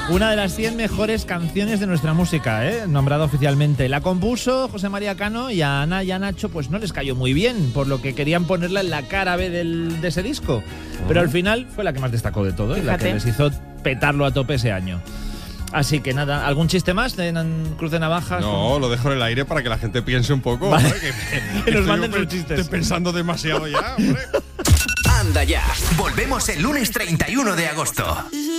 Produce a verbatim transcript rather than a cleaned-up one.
Una de las cien mejores canciones de nuestra música, ¿eh? Nombrada oficialmente. La compuso José María Cano y a Ana y a Nacho pues no les cayó muy bien, por lo que querían ponerla en la cara B del, de ese disco. Pero al final fue la que más destacó de todo, ¿eh? La que les hizo petarlo a tope ese año. Así que nada, ¿algún chiste más de Cruz de Navajas? No, lo dejo en el aire para que la gente piense un poco. Vale. ¿no? Que, que, que nos estoy manden pe- sus chistes. Estoy pensando demasiado ya, hombre. Anda ya, volvemos el lunes treinta y uno de agosto.